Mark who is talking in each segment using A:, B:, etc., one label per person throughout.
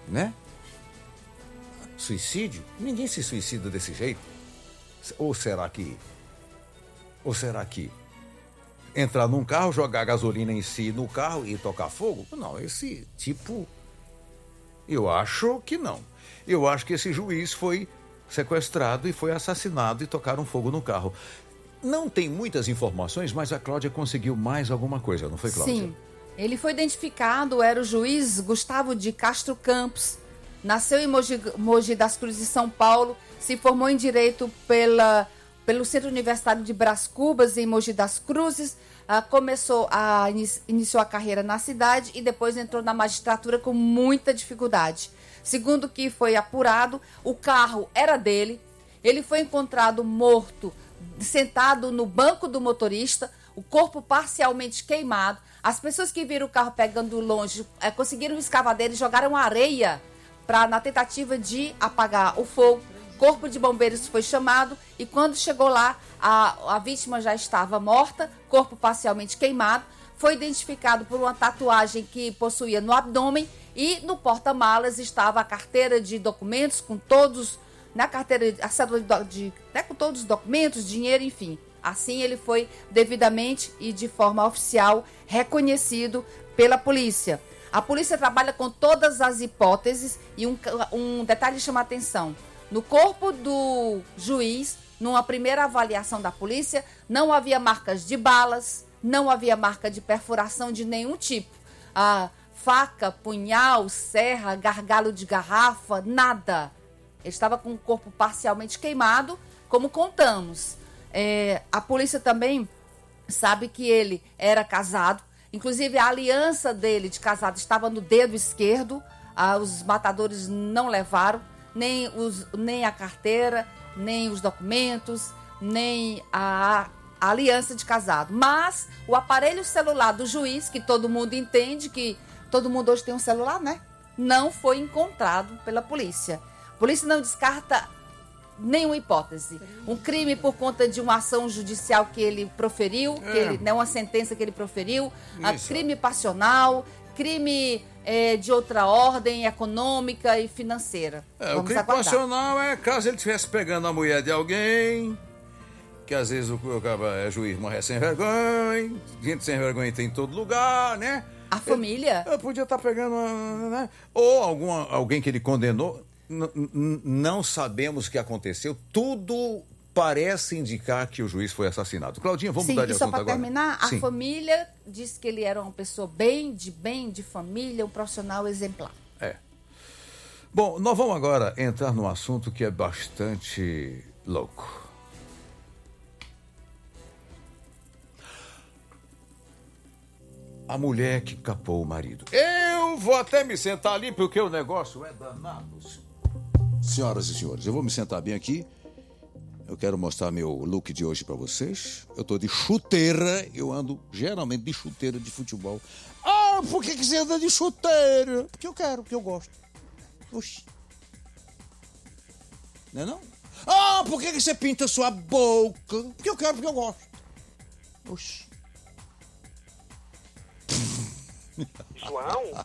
A: né? Suicídio? Ninguém se suicida desse jeito. Ou será que entrar num carro, jogar gasolina em si no carro e tocar fogo? Não, esse tipo, eu acho que não. Eu acho que esse juiz foi sequestrado e foi assassinado e tocaram fogo no carro. Não tem muitas informações, mas a Cláudia conseguiu mais alguma coisa, não foi, Cláudia?
B: Sim, ele foi identificado, era o juiz Gustavo de Castro Campos, nasceu em Mogi das Cruzes, São Paulo, se formou em Direito pelo Centro Universitário de Brás Cubas, em Mogi das Cruzes, iniciou a carreira na cidade e depois entrou na magistratura com muita dificuldade. Segundo o que foi apurado, o carro era dele, ele foi encontrado morto, sentado no banco do motorista, o corpo parcialmente queimado. As pessoas que viram o carro pegando longe conseguiram um escavadeiro e jogaram areia na tentativa de apagar o fogo. Corpo de bombeiros foi chamado e quando chegou lá, a vítima já estava morta, corpo parcialmente queimado. Foi identificado por uma tatuagem que possuía no abdômen e no porta-malas estava a carteira de documentos com todos, na carteira, a cédula com todos os documentos, dinheiro, enfim. Assim ele foi devidamente e de forma oficial reconhecido pela polícia. A polícia trabalha com todas as hipóteses e um detalhe chama a atenção. No corpo do juiz, numa primeira avaliação da polícia, não havia marcas de balas, não havia marca de perfuração de nenhum tipo. Faca, punhal, serra, gargalo de garrafa, nada. Ele estava com o corpo parcialmente queimado, como contamos. A polícia também sabe que ele era casado. Inclusive, a aliança dele de casado estava no dedo esquerdo. Os matadores não levaram nem a carteira, nem os documentos, nem a aliança de casado. Mas o aparelho celular do juiz, que todo mundo entende que todo mundo hoje tem um celular, né? Não foi encontrado pela polícia. A polícia não descarta nenhuma hipótese. Um crime por conta de uma ação judicial que ele proferiu, uma sentença que ele proferiu, crime passional, crime de outra ordem econômica e financeira.
A: O crime passional é caso ele estivesse pegando a mulher de alguém, que às vezes o cara é juiz, morre sem vergonha, gente sem vergonha tem em todo lugar, né?
B: A família?
A: Eu podia estar pegando, né? Ou alguém que ele condenou. Não sabemos o que aconteceu. Tudo parece indicar que o juiz foi assassinado. Claudinha, vamos mudar de assunto agora.
B: Só para terminar,
A: Sim.
B: A família disse que ele era uma pessoa bem de família, um profissional exemplar.
A: Bom, nós vamos agora entrar num assunto que é bastante louco. A mulher que capou o marido. Eu vou até me sentar ali porque o negócio é danado. Senhoras e senhores, eu vou me sentar bem aqui. Eu quero mostrar meu look de hoje pra vocês. Eu tô de chuteira, eu ando geralmente de chuteira de futebol. Por que você anda de chuteira? Porque eu quero, porque eu gosto. Oxi. Não é não? Por que você pinta sua boca? Porque eu quero, porque eu gosto. Oxi.
C: João?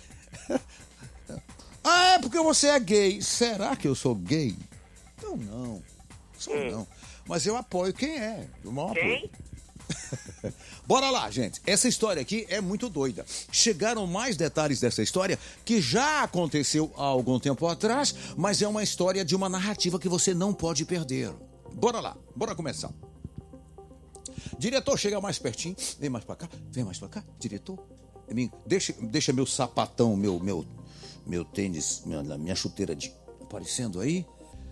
A: É porque você é gay. Será que eu sou gay? Eu não. Sou não. Mas eu apoio quem é.
C: Quem?
A: Bora lá, gente. Essa história aqui é muito doida. Chegaram mais detalhes dessa história que já aconteceu há algum tempo atrás, mas é uma história de uma narrativa que você não pode perder. Bora lá. Bora começar. Diretor, chega mais pertinho. Vem mais pra cá. Vem mais pra cá. Diretor. Deixa meu sapatão, meu tênis, minha chuteira aparecendo aí.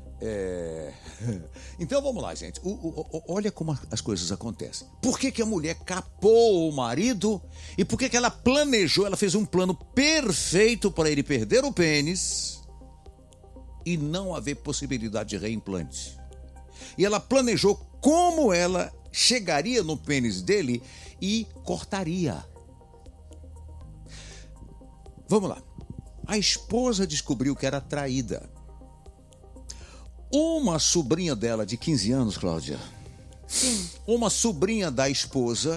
A: Então vamos lá, gente. Olha como as coisas acontecem. Por que a mulher capou o marido? E por que ela planejou, ela fez um plano perfeito para ele perder o pênis e não haver possibilidade de reimplante? E ela planejou como ela chegaria no pênis dele e cortaria. Vamos lá. A esposa descobriu que era traída. Uma sobrinha dela de 15 anos, Cláudia.
B: Sim.
A: Uma sobrinha da esposa,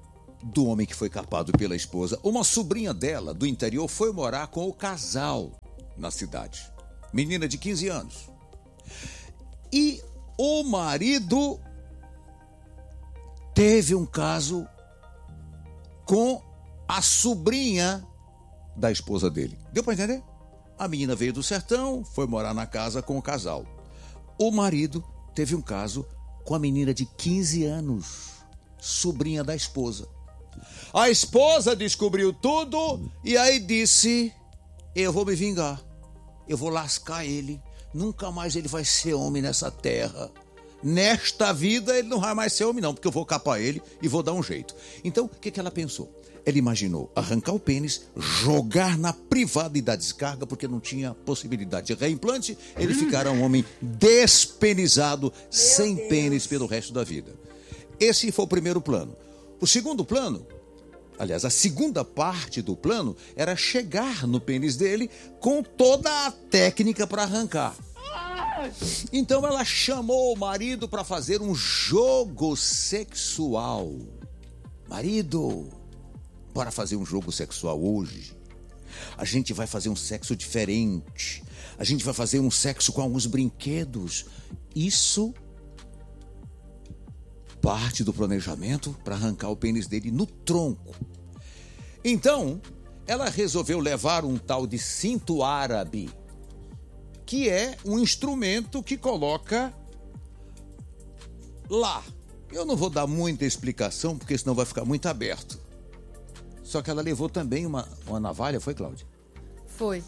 A: do homem que foi capado pela esposa, uma sobrinha dela do interior foi morar com o casal. na cidade. Menina de 15 anos. E o marido teve um caso com a sobrinha da esposa dele. Deu para entender? A menina veio do sertão, foi morar na casa com o casal. O marido teve um caso com a menina de 15 anos, sobrinha da esposa. A esposa descobriu tudo e aí disse: eu vou me vingar, eu vou lascar ele, nunca mais ele vai ser homem nessa terra. Nesta vida ele não vai mais ser homem não, porque eu vou capar ele e vou dar um jeito. Então, o que ela pensou? Ela imaginou arrancar o pênis, jogar na privada e dar descarga, porque não tinha possibilidade de reimplante. Ele ficará um homem despenizado, sem pênis pelo resto da vida. Esse foi o primeiro plano. O segundo plano, aliás, a segunda parte do plano, era chegar no pênis dele com toda a técnica para arrancar. Então ela chamou o marido para fazer um jogo sexual. Marido, bora fazer um jogo sexual hoje. A gente vai fazer um sexo diferente. A gente vai fazer um sexo com alguns brinquedos. Isso parte do planejamento para arrancar o pênis dele no tronco. Então, ela resolveu levar um tal de cinto árabe, que é um instrumento que coloca lá. Eu não vou dar muita explicação, porque senão vai ficar muito aberto. Só que ela levou também uma navalha, foi, Cláudia?
B: Foi.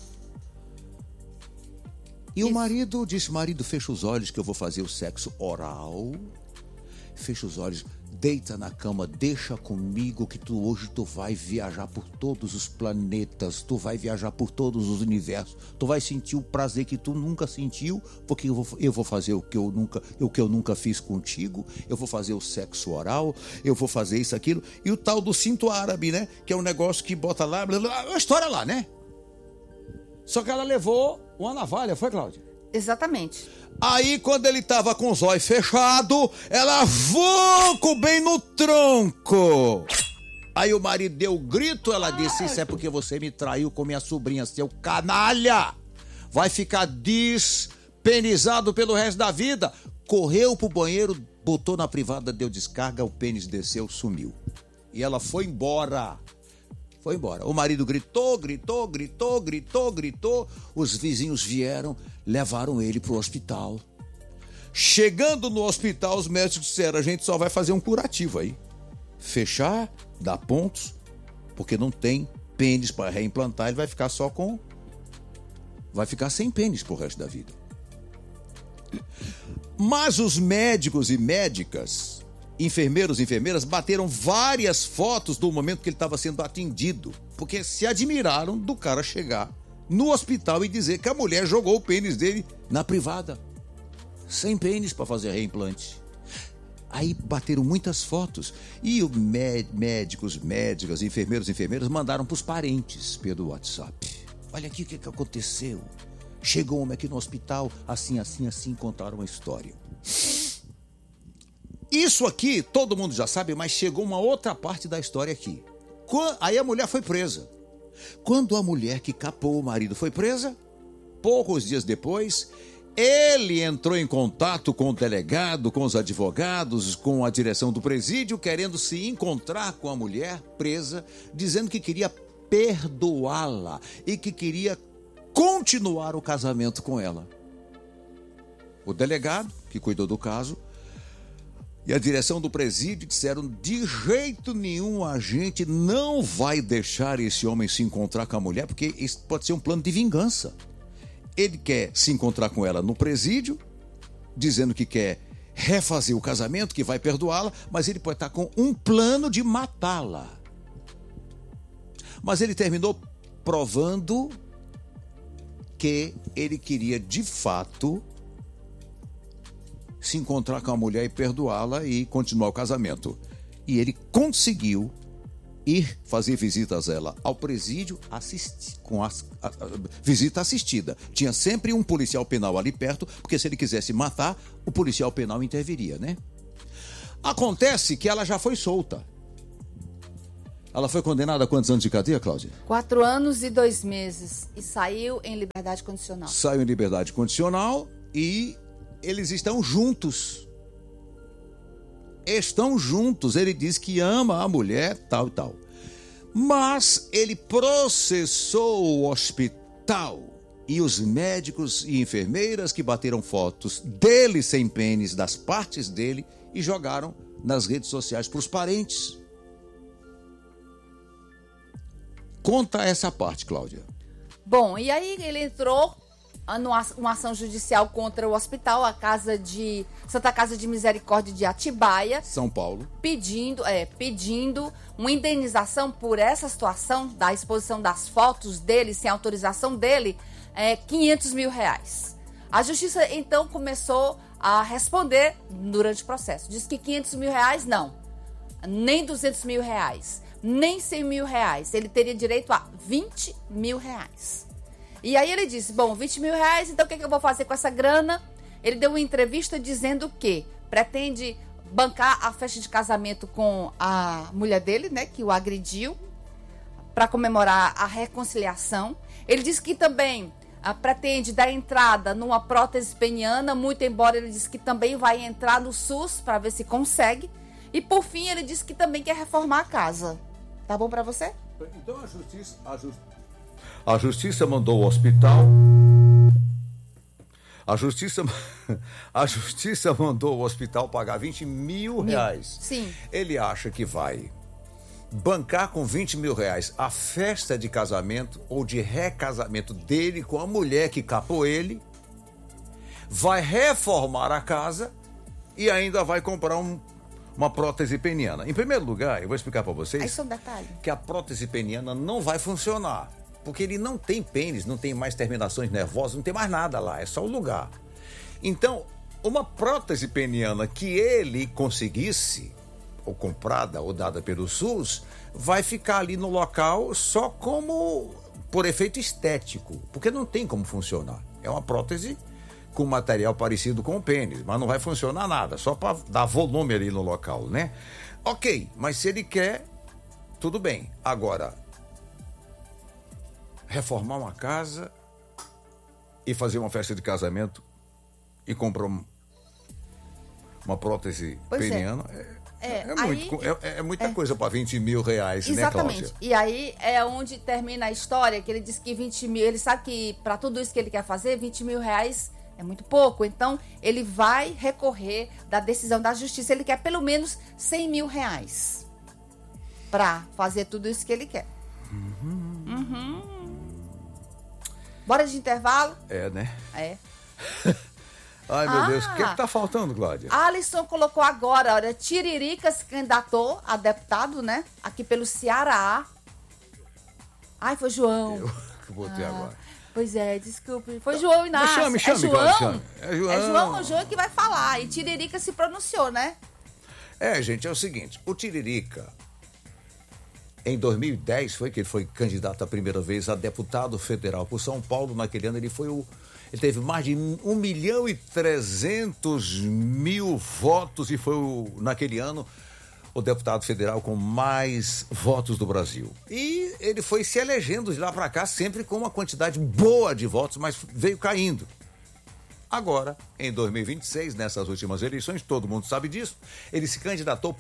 A: E isso. O marido disse: marido, fecha os olhos que eu vou fazer o sexo oral. Fecha os olhos, deita na cama, deixa comigo que hoje tu vai viajar por todos os planetas, tu vai viajar por todos os universos, tu vai sentir o prazer que tu nunca sentiu, porque eu vou fazer o que eu nunca fiz contigo, eu vou fazer o sexo oral, eu vou fazer isso, aquilo, e o tal do cinto árabe, né, que é um negócio que bota lá, blá, blá, uma história lá, né? Só que ela levou uma navalha, foi, Cláudia?
B: Exatamente.
A: Aí, quando ele tava com os olhos fechados, ela vucu bem no tronco. Aí o marido deu grito, ela disse: isso é porque você me traiu com minha sobrinha, seu canalha. Vai ficar despenizado pelo resto da vida. Correu pro banheiro, botou na privada, deu descarga, o pênis desceu, sumiu. E ela foi embora. Foi embora. O marido gritou. Os vizinhos vieram, levaram ele pro hospital. Chegando no hospital, os médicos disseram: a gente só vai fazer um curativo aí. Fechar, dar pontos, porque não tem pênis para reimplantar, ele vai ficar vai ficar sem pênis pro resto da vida. Mas os médicos e médicas, enfermeiros e enfermeiras, bateram várias fotos do momento que ele estava sendo atendido, porque se admiraram do cara chegar no hospital e dizer que a mulher jogou o pênis dele na privada, sem pênis para fazer reimplante. Aí bateram muitas fotos e os médicos, médicas, enfermeiros e enfermeiras mandaram para os parentes pelo WhatsApp. Olha aqui o que aconteceu. Chegou um homem aqui no hospital, assim, contaram uma história. Isso aqui todo mundo já sabe, mas chegou uma outra parte da história aqui. Aí a mulher foi presa. Quando a mulher que capou o marido foi presa, poucos dias depois, ele entrou em contato com o delegado, com os advogados, com a direção do presídio, querendo se encontrar com a mulher presa, dizendo que queria perdoá-la e que queria continuar o casamento com ela. O delegado, que cuidou do caso, e a direção do presídio disseram: de jeito nenhum a gente não vai deixar esse homem se encontrar com a mulher, porque isso pode ser um plano de vingança. Ele quer se encontrar com ela no presídio, dizendo que quer refazer o casamento, que vai perdoá-la, mas ele pode estar com um plano de matá-la. Mas ele terminou provando que ele queria de fato se encontrar com a mulher e perdoá-la e continuar o casamento. E ele conseguiu ir fazer visitas a ela ao presídio, visita assistida. Tinha sempre um policial penal ali perto, porque se ele quisesse matar, o policial penal interviria, né? Acontece que ela já foi solta. Ela foi condenada a quantos anos de cadeia, Cláudia?
B: 4 anos e 2 meses. E saiu em liberdade condicional.
A: Saiu em liberdade condicional e eles estão juntos. Estão juntos. Ele diz que ama a mulher, tal e tal. Mas ele processou o hospital e os médicos e enfermeiras que bateram fotos dele sem pênis, das partes dele, e jogaram nas redes sociais para os parentes. Conta essa parte, Cláudia.
B: Bom, e aí ele entrou numa ação judicial contra o hospital, a Santa Casa de Misericórdia de Atibaia,
A: São Paulo,
B: pedindo uma indenização por essa situação da exposição das fotos dele, sem autorização dele, R$500 mil. A justiça, então, começou a responder durante o processo. Diz que R$500 mil não, nem R$200 mil, nem R$100 mil. Ele teria direito a R$20 mil. E aí ele disse, bom, R$20 mil, então o que eu vou fazer com essa grana? Ele deu uma entrevista dizendo que pretende bancar a festa de casamento com a mulher dele, né, que o agrediu, para comemorar a reconciliação. Ele disse que também pretende dar entrada numa prótese peniana, muito embora ele disse que também vai entrar no SUS para ver se consegue. E por fim ele disse que também quer reformar a casa. Tá bom para você?
A: Então a justiça mandou o hospital. A justiça mandou o hospital pagar R$20 mil.
B: Sim.
A: Ele acha que vai bancar com R$20 mil a festa de casamento ou de recasamento dele com a mulher que capou ele, vai reformar a casa e ainda vai comprar uma prótese peniana. Em primeiro lugar, eu vou explicar para vocês.
B: Isso é um detalhe.
A: Que a prótese peniana não vai funcionar. Porque ele não tem pênis, não tem mais terminações nervosas, não tem mais nada lá, é só o lugar. Então, uma prótese peniana que ele conseguisse, ou comprada ou dada pelo SUS, vai ficar ali no local só como por efeito estético, porque não tem como funcionar. É uma prótese com material parecido com o pênis, mas não vai funcionar nada, só para dar volume ali no local, né? Ok, mas se ele quer, tudo bem. Agora, reformar uma casa e fazer uma festa de casamento e comprar uma prótese peniana é muita coisa para R$20 mil,
B: exatamente,
A: né, Cláudia?
B: E aí é onde termina a história, que ele diz que 20 mil, ele sabe que para tudo isso que ele quer fazer, R$20 mil é muito pouco, então ele vai recorrer da decisão da justiça, ele quer pelo menos R$100 mil para fazer tudo isso que ele quer. Bora de intervalo?
A: É, né?
B: É.
A: Ai, meu Deus, o que tá faltando, Cláudia?
B: Alisson colocou agora, olha, Tiririca se candidatou a deputado, né? Aqui pelo Ceará. Ai, foi João.
A: Eu botei agora.
B: Pois é, desculpe. Foi João Inácio.
A: Me chame,
B: João?
A: Cláudia. É
B: João. O João que vai falar. E Tiririca se pronunciou, né?
A: Gente, é o seguinte, o Tiririca, em 2010, foi que ele foi candidato a primeira vez a deputado federal por São Paulo. Naquele ano ele teve mais de 1.300.000 votos e foi, naquele ano, o deputado federal com mais votos do Brasil. E ele foi se elegendo de lá para cá sempre com uma quantidade boa de votos, mas veio caindo. Agora, em 2026, nessas últimas eleições, todo mundo sabe disso, ele se candidatou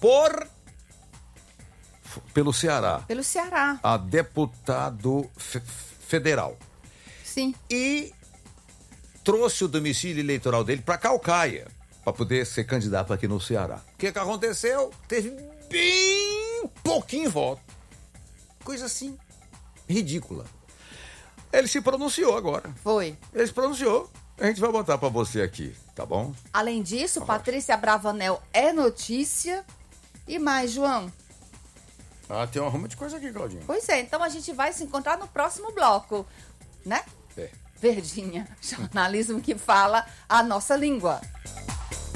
A: pelo Ceará.
B: Pelo Ceará.
A: A deputado federal.
B: Sim.
A: E trouxe o domicílio eleitoral dele para Caucaia, para poder ser candidato aqui no Ceará. O que aconteceu? Teve bem pouquinho voto. Coisa assim, ridícula. Ele se pronunciou agora.
B: Foi.
A: Ele se pronunciou. A gente vai botar para você aqui, tá bom?
B: Além disso, Patrícia Bravanel é notícia. E mais, João?
A: Tem uma ruma de coisa aqui, Claudinha.
B: Pois é, então a gente vai se encontrar no próximo bloco, né?
A: É.
B: Verdinha, jornalismo que fala a nossa língua.